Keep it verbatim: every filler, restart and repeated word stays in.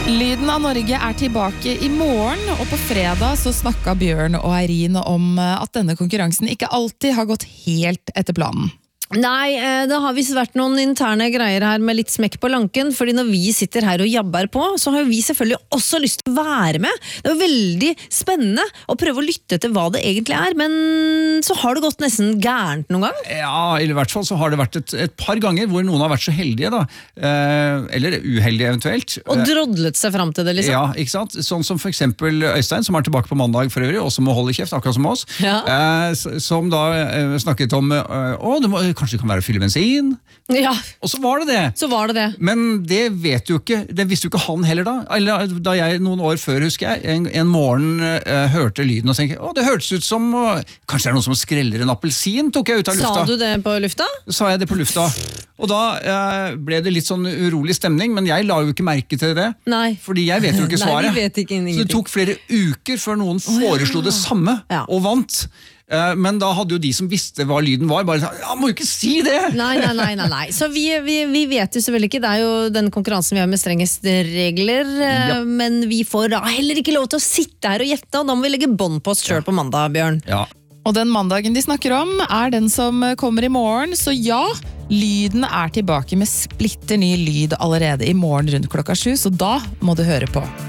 Lyden av Norge er tilbake i morgen, og på fredag så snakket Bjørn og Eirin om at denne konkurransen ikke alltid har gått helt etter planen. Nei, det har visst vært noen interne greier her med litt smekk på lanken, fordi når vi sitter her og jabber på, så har vi selvfølgelig også lyst til å være med. Det var veldig spennende å prøve å lytte til hva det egentlig er, men så har det gått nesten gærent noen gang. Ja, i hvert fall så har det vært et, et par ganger hvor noen har vært så heldige da, eh, eller uheldige eventuelt. Og drodlet seg frem til det, liksom. Ja, ikke sant? Sånn som for eksempel Øystein, som er tilbake på mandag for øvrig, og som må holde kjeft, akkurat som oss, Ja. eh, som da eh, snakket om, eh, å, det må, kanskje det kan være å fylle bensin, Ja, og så var det det. så var det det. Men det vet jo ikke, det visste jo ikke han heller da. Eller da jeg noen år før, husker jeg, en, en morgen uh, hørte lyden og tenkte, å, det hørtes ut som, uh, kanskje det er noen som skreller en appelsin, tok jeg ut av lufta. Sa du det på lufta? Sa jeg det på lufta. Og da uh, ble det litt sånn urolig stemning, men jeg la jo ikke merke til det. Nei. Fordi jeg vet jo ikke svaret. Nei, vi vet ikke ingenting. Så det tok flere uker før noen foreslo det samme, Ja. og vant. Uh, men da hadde jo de som visste hva lyden var, bare sagt, ja, må jo ikke si det! Nei, nei, nei, nei, nei. Så vi, vi, vi vet jo selvfølgelig ikke, det er jo den konkurransen vi har med strengest regler, eh, Ja. men vi får da heller ikke lov til å sitte her og gjette, og da må vi legge bånd på oss selv på mandag, Bjørn. Ja. Og den mandagen de snakker om er den som kommer i morgen, så ja, lyden er tilbake med splitter ny lyd allerede i morgen rundt klokka sju, så da må du høre på.